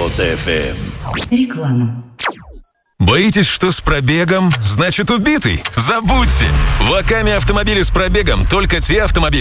ОТФМ. Реклама. Боитесь, что с пробегом значит убитый? Забудьте! В Акаме автомобили с пробегом только те автомобили,